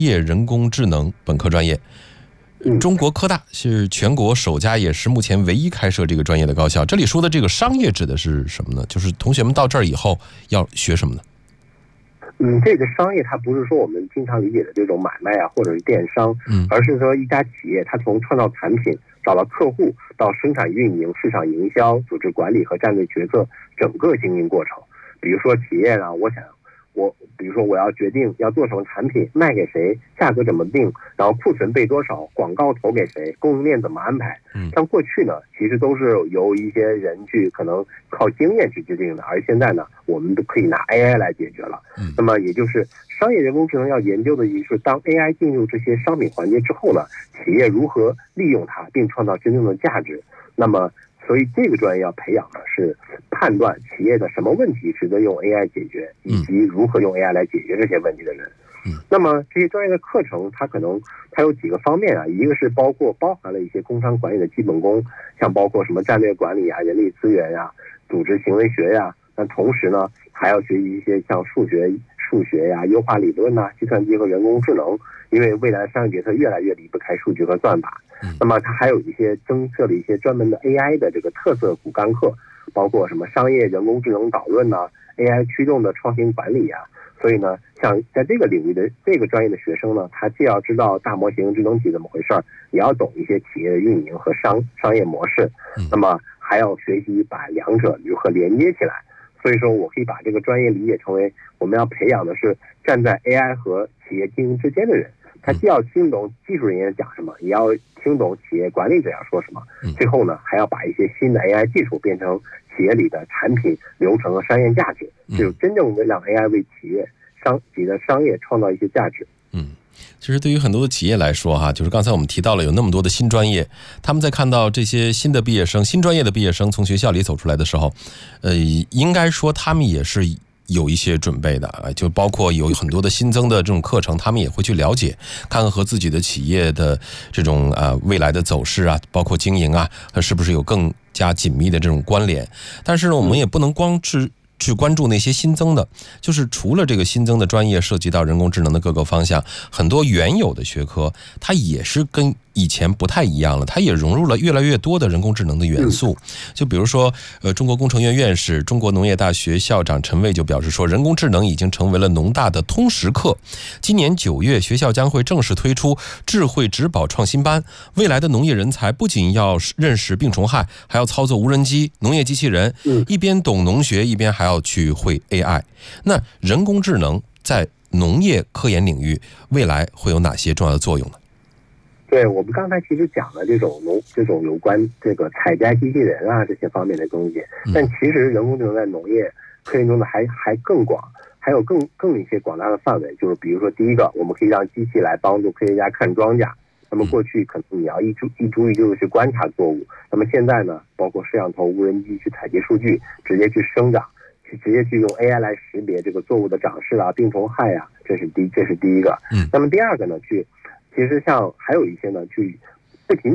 业人工智能本科专业。中国科大是全国首家，也是目前唯一开设这个专业的高校。这里说的这个商业指的是什么呢？就是同学们到这儿以后要学什么呢？ 这个商业它不是说我们经常理解的这种买卖啊，或者是电商，而是说一家企业它从创造产品、找到客户到生产运营、市场营销、组织管理和战略决策整个经营过程。比如说企业呢，比如说我要决定要做什么产品，卖给谁，价格怎么定，然后库存备多少，广告投给谁，供应链怎么安排。像过去呢，其实都是由一些人去可能靠经验去制定的，而现在呢，我们都可以拿 AI 来解决了。那么也就是商业人工智能要研究的，也就是当 AI 进入这些商品环节之后呢，企业如何利用它，并创造真正的价值。那么所以这个专业要培养的是判断企业的什么问题值得用 AI 解决，以及如何用 AI 来解决这些问题的人。那么这些专业的课程它有几个方面啊，一个是包含了一些工商管理的基本功，像包括什么战略管理啊、人力资源呀、组织行为学呀。那同时呢，还要学习一些像数学呀、优化理论呐、计算机和人工智能，因为未来的商业决策越来越离不开数据和算法。那么它还有一些增设了一些专门的 AI 的这个特色骨干课，包括什么商业人工智能导论呐、AI 驱动的创新管理啊。所以呢，像在这个领域的这个专业的学生呢，他既要知道大模型、智能体怎么回事，也要懂一些企业的运营和商业模式。那么还要学习把两者如何连接起来。所以说我可以把这个专业理解成为我们要培养的是站在 AI 和企业经营之间的人，他既要听懂技术人员讲什么，也要听懂企业管理者要说什么。最后呢，还要把一些新的 AI 技术变成企业里的产品流程和商业价值，就真正的让 AI 为企业的商业创造一些价值。 其实对于很多的企业来说哈，就是刚才我们提到了有那么多的新专业，他们在看到这些新专业的毕业生从学校里走出来的时候，应该说他们也是有一些准备的，就包括有很多的新增的这种课程，他们也会去了解，看看和自己的企业的这种未来的走势啊，包括经营啊，是不是有更加紧密的这种关联。但是呢，我们也不能光去关注那些新增的，就是除了这个新增的专业涉及到人工智能的各个方向，很多原有的学科它也是跟以前不太一样了，它也融入了越来越多的人工智能的元素。就比如说中国工程院院士、中国农业大学校长陈蔚就表示说，人工智能已经成为了农大的通识课。今年9月，学校将会正式推出智慧植保创新班，未来的农业人才不仅要认识病虫害，还要操作无人机、农业机器人，一边懂农学，一边还要去会 AI。那人工智能在农业科研领域未来会有哪些重要的作用呢？ 对，我们刚才其实讲了这种有关这个采摘机器人啊这些方面的东西，但其实人工智能在农业科研中的还更广，还有更一些广大的范围。就是比如说，第一个，我们可以让机器来帮助科学家看庄稼。那么过去可能你要一株的去观察作物，那么现在呢，包括摄像头、无人机去采集数据，直接去生长，直接去用 AI 来识别这个作物的长势啊、病虫害啊，这是第一个。那么第二个呢，其实像还有一些呢，去不停